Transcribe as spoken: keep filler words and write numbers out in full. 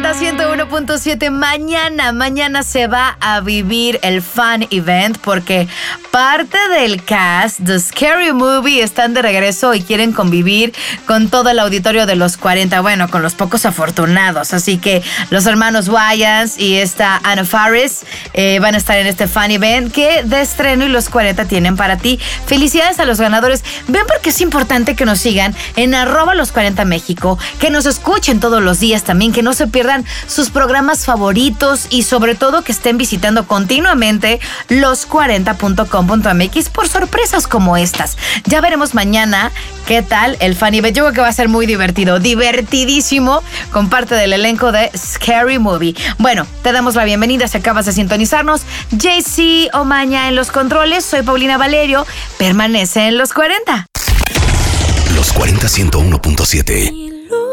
cuarenta, ciento uno punto siete. Mañana, mañana se va a vivir el Fan Event porque parte del cast de Scary Movie están de regreso y quieren convivir con todo el auditorio de los cuarenta. Bueno, con los pocos afortunados. Así que los hermanos Wayans y esta Anna Faris eh, van a estar en este Fan Event que de estreno y los cuarenta tienen para ti. Felicidades a los ganadores. Ven porque es importante que nos sigan en arroba los cuarenta México, que nos escuchen todos los días también, que no se pierdan sus programas favoritos y sobre todo que estén visitando continuamente los cuarenta punto com punto m x por sorpresas como estas. Ya veremos mañana qué tal el Fan Event. Yo creo que va a ser muy divertido, divertidísimo, con parte del elenco de Scary Movie. Bueno, te damos la bienvenida si acabas de sintonizarnos. J C Omaña en los controles, soy Paulina Valerio, permanece en los cuarenta. Los cuarenta, ciento uno punto siete.